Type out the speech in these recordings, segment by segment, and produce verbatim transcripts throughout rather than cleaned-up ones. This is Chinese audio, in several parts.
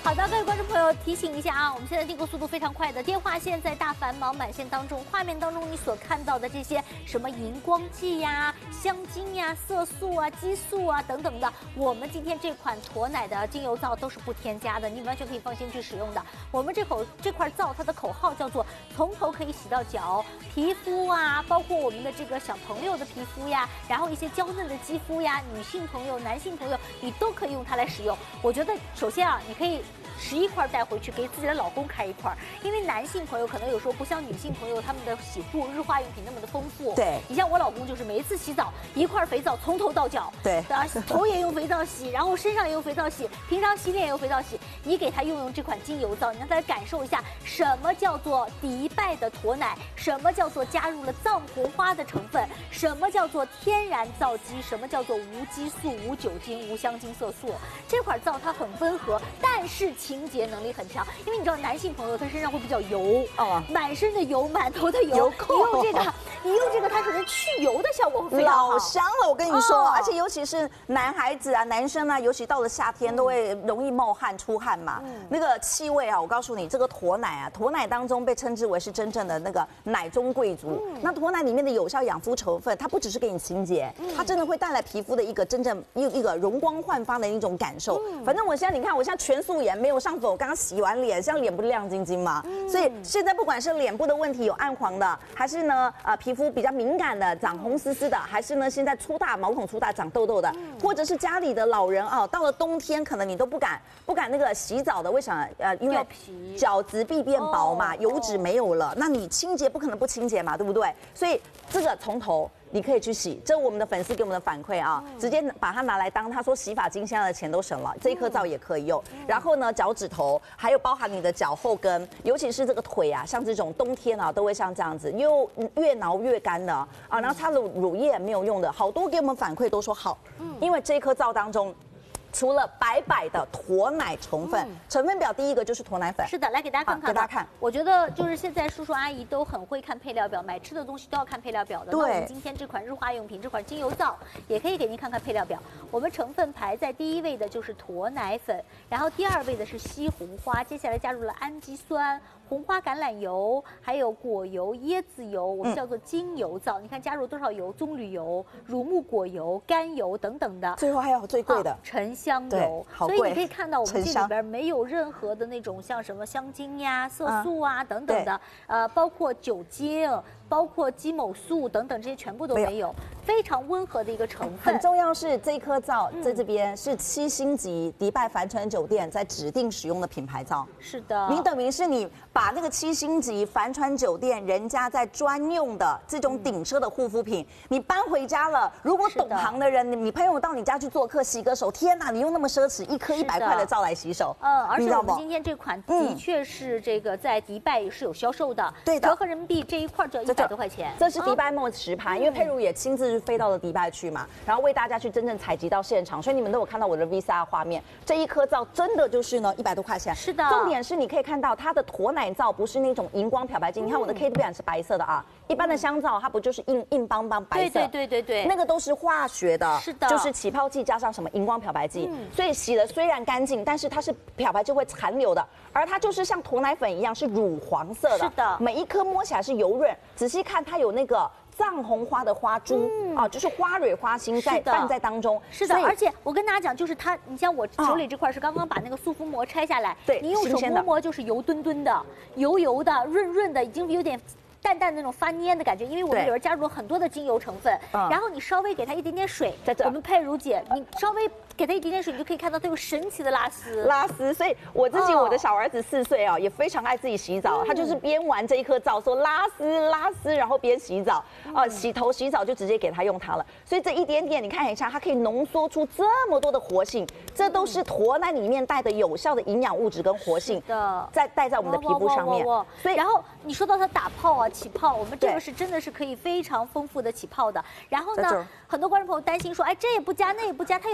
好的，各位观众朋友，提醒一下啊，我们现在订购速度非常快的，电话线在大繁忙满线当中，画面当中你所看到的这些什么荧光剂呀、香精呀、色素啊、激素啊等等的，我们今天这款驼奶的精油皂都是不添加的，你完全可以放心去使用的。我们这口这块皂，它的口号叫做从头可以洗到脚，皮肤啊，包括我们的这个小朋友的皮肤呀，然后一些娇嫩的肌肤呀，女性朋友、男性朋友，你都可以用它来使用。我觉得首先啊，你可以十一块带回去，给自己的老公开一块，因为男性朋友可能有时候不像女性朋友他们的洗护日化用品那么的丰富。 对， 你像我老公就是每一次洗澡一块肥皂从头到脚， 对， 啊，头也用肥皂洗，然后身上也用肥皂洗，平常洗脸也用肥皂洗。你给他用用这款精油皂，你让他感受一下什么叫做迪拜的驼奶，什么叫做加入了藏红花的成分，什么叫做天然皂基，什么叫做无激素、无酒精、无香精色素。这款皂它很温和，但是清洁能力很强，因为你知道男性朋友他身上会比较油，哦，满身的油，满头的油，你用这个，你用这个，它可能去油的效果会非常好。 老香了，我跟你说，而且尤其是男孩子啊、男生啊，尤其到了夏天都会容易冒汗、出汗嘛。那个气味啊，我告诉你，这个驼奶啊，驼奶当中被称之为是真正的那个奶中贵族。那驼奶里面的有效养肤成分，它不只是给你清洁，它真的会带来皮肤的一个真正一一个容光焕发的一种感受。反正我现在你看，我现在全素颜，没有上粉，我刚刚洗完脸，这样脸不是亮晶晶吗？所以现在不管是脸部的问题有暗黄的，还是呢呃皮肤比较敏感的长红丝丝的，还是呢现在粗大毛孔粗大长痘痘的，或者是家里的老人啊，到了冬天可能你都不敢不敢那个洗澡的，为什么？呃，因为角质壁变薄嘛，油脂没有了，那你清洁不可能不清洁嘛，对不对？所以这个从头你可以去洗，这是我们的粉丝给我们的反馈啊，直接把它拿来当他说洗发精，现在的钱都省了，这一颗皂也可以用。然后呢，脚趾头还有包含你的脚后跟，尤其是这个腿啊，像这种冬天啊，都会像这样子，又越挠越干的啊，然后擦乳乳液没有用的，好多给我们反馈都说好，因为这一颗皂当中。除了白白的驼奶成分，嗯、成分表第一个就是驼奶粉。 是的，来给大家看看。 给大家看。 我觉得就是现在叔叔阿姨都很会看配料表，买吃的东西都要看配料表的。 对。 那我们今天这款日化用品，这款精油皂也可以给您看看配料表。我们成分排在第一位的就是驼奶粉，然后第二位的是西红花，接下来加入了氨基酸、红花橄榄油，还有果油、椰子油，我们叫做精油皂。嗯、你看加入多少油？棕榈油、乳木果油、甘油等等的。 最后还有最贵的、 啊、沉香油。所以你可以看到我们这里边没有任何的那种像什么香精呀、色素啊等等的，呃，包括酒精。包括基某素等等，这些全部都没有，非常温和的一个成分。 很重要是这颗皂在这边是七星级迪拜帆船酒店在指定使用的品牌皂。 是的， 你等于是你把那个七星级帆船酒店人家在专用的这种顶奢的护肤品，你搬回家了，如果懂行的人，你朋友到你家去做客，洗个手，天哪，你用那么奢侈一颗一百块的皂来洗手， 嗯，而且我们今天这款的确是这个在迪拜是有销售的， 对的， 折合人民币这一块只要一百多块钱。 这是迪拜梦实盘，因为佩如也亲自飞到了迪拜去嘛，然后为大家去真正采集到现场，所以你们都有看到我的 V C R 画面。这一颗皂真的就是呢一百多块钱， 是的。 重点是你可以看到它的驼奶皂不是那种荧光漂白剂，你看我的 K two 是白色的啊，一般的香皂它不就是硬硬邦邦白色？ 对对对对对， 那个都是化学的， 是的， 就是起泡剂加上什么荧光漂白剂，所以洗了虽然干净，但是它是漂白就会残留的，而它就是像驼奶粉一样是乳黄色的， 是的， 每一颗摸起来是油润，仔细看它有那个。藏红花的花珠、嗯、啊，就是花蕊花心在拌在当中。 是的，而且我跟大家讲，就是它，你像我手里这块是刚刚把那个塑肤膜拆下来， 对， 你用手摸摸就是油墩墩的、油油的、润润的，已经有点。淡淡的那种发黏的感觉，因为我们里边加入了很多的精油成分，然后你稍微给它一点点水，我们佩如姐，你稍微给它一点点水，你就可以看到它有神奇的拉丝。 拉丝，所以我自己我的小儿子四岁啊，也非常爱自己洗澡，他就是边玩这一颗皂说拉丝拉丝，然后边洗澡，啊，洗头洗澡就直接给他用它了。所以这一点点，你看一下，它可以浓缩出这么多的活性，这都是驼奶里面带的有效的营养物质跟活性的， 在带在我们的皮肤上面。 所以，然后你说到它打泡啊。起泡，我们这个是真的是可以非常丰富的起泡的。然后呢，很多观众朋友担心说，哎，这也不加，那也不加，它有清洁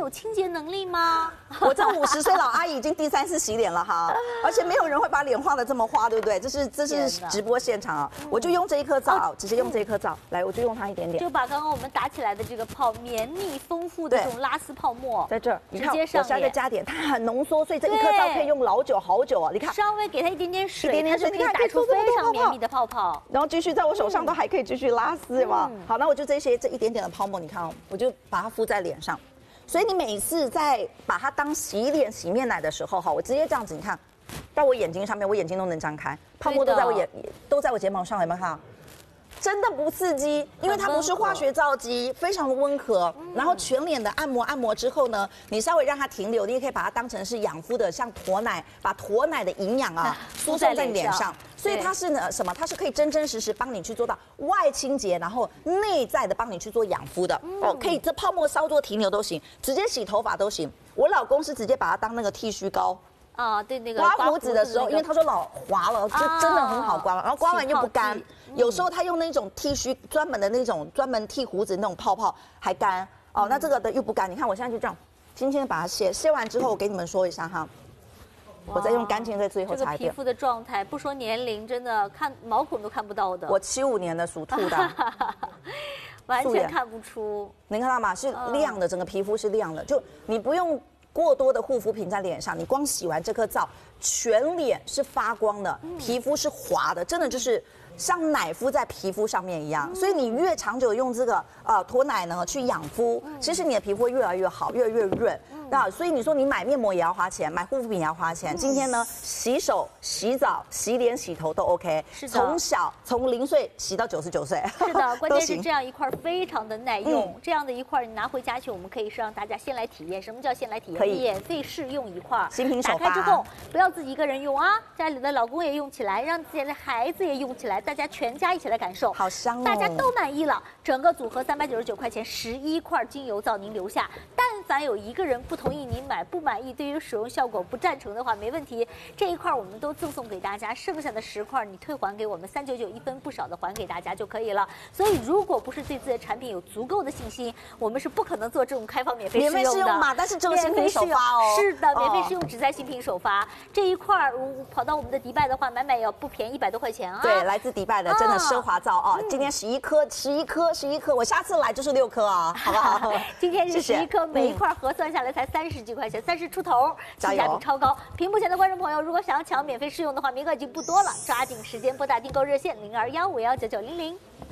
能力吗？ 我这五十岁老阿姨已经第三次洗脸了哈，而且没有人会把脸画的这么花，对不对？这是这是直播现场啊，我就用这一颗皂，直接用这一颗皂，来，我就用它一点点， 就把刚刚我们打起来的这个泡绵密丰富的这种拉丝泡沫在这儿， 直接上脸， 我现在加点，它很浓缩，所以这一颗皂可以用老久好久啊！你看， 稍微给它一点点水， 一点点水， 它就可以打出非常绵密的泡泡， 然后继续在我手上都还可以继续拉丝嘛。好，那我就这些这一点点的泡沫，你看哦，我就把它敷在脸上。所以你每次在把它当洗脸洗面奶的时候，哈，我直接这样子，你看，到我眼睛上面，我眼睛都能张开，泡沫都在我眼，都在我睫毛上，有没有看到？真的不刺激，因为它不是化学皂基，非常的温和。然后全脸的按摩按摩之后呢，你稍微让它停留，你也可以把它当成是养肤的，像驼奶，把驼奶的营养啊输送在脸上。所以它是呢什么？它是可以真真实实帮你去做到外清洁，然后内在的帮你去做养肤的。哦，可以这泡沫稍作停留都行，直接洗头发都行。我老公是直接把它当那个剃须膏。 啊，对那个刮胡子的时候，因为他说老滑了，就真的很好刮，然后刮完又不干。有时候他用那种剃须专门的那种专门剃胡子那种泡泡还干哦，那这个的又不干。你看我现在就这样，轻轻的把它卸，卸完之后我给你们说一下哈，我再用干净在最后擦一遍。 这个皮肤的状态，不说年龄，真的看毛孔都看不到的。 我七五年的属兔的。 完全看不出， 您看到吗？是亮的，整个皮肤是亮的，就你不用过多的护肤品在脸上，你光洗完这颗皂，全脸是发光的，皮肤是滑的，真的就是像奶敷在皮肤上面一样。所以你越长久用这个呃驼奶呢去养肤，其实你的皮肤会越来越好，越来越润。那所以你说你买面膜也要花钱，买护肤品也要花钱。今天呢，洗手、洗澡、洗脸、洗头都 OK。 是的， 从小从零岁洗到九十九岁。 是的，关键是这样一块非常的耐用，嗯、这样的一块你拿回家去，我们可以是让大家先来体验。什么叫先来体验？ 可以免费试用一块， 新品首发。 打开之后不要自己一个人用啊，家里的老公也用起来，让自己的孩子也用起来，大家全家一起来感受。 好香哦！ 大家都满意了，整个组合三百九十九块钱，十一块精油皂您留下。但凡有一个人不同意您买，不满意，对于使用效果不赞成的话，没问题，这一块我们都赠送给大家，剩下的十块你退还给我们，三九九一分不少的还给大家就可以了。所以如果不是对自己的产品有足够的信心，我们是不可能做这种开放免费试用的。 免费试用嘛，但是只有新品首发哦。 是的，免费试用只在新品首发。这一块跑到我们的迪拜的话，买买要不便宜，一百多块钱啊。 对，来自迪拜的真的奢华皂啊！今天十一颗，十一颗，十一颗，我下次来就是六颗啊，好不好？ 今天是十一颗，每一块核算下来才三十几块钱。三十出头，性价比超高。屏幕前的观众朋友，如果想要抢免费试用的话，名额已经不多了，抓紧时间拨打订购热线零二幺五幺九九零零。